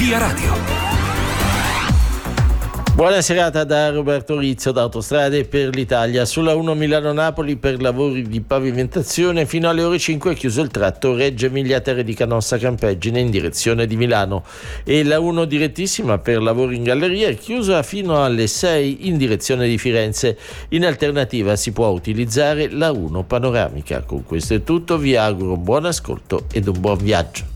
Via Radio. Buona serata da Roberto Rizzo da Autostrade per l'Italia. Sulla 1 Milano-Napoli per lavori di pavimentazione fino alle ore 5 è chiuso il tratto Reggio Emilia-Terre di Canossa Campeggine in direzione di Milano, e la 1 direttissima per lavori in galleria è chiusa fino alle 6 in direzione di Firenze. In alternativa si può utilizzare la 1 panoramica. Con questo è tutto, vi auguro buon ascolto ed un buon viaggio.